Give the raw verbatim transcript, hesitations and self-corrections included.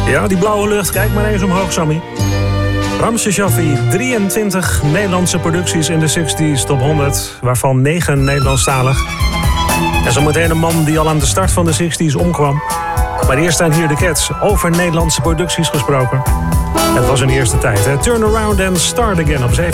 Ja, die blauwe lucht, kijk maar eens omhoog, Sammy. Ramse Shaffi, drieëntwintig Nederlandse producties in de zestig's top honderd, waarvan negen Nederlandstalig. En zometeen een man die al aan de start van de zestig's omkwam. Maar eerst staan hier de Cats, over Nederlandse producties gesproken. Het was een eerste tijd, hè? Turn Around and Start Again op zeven.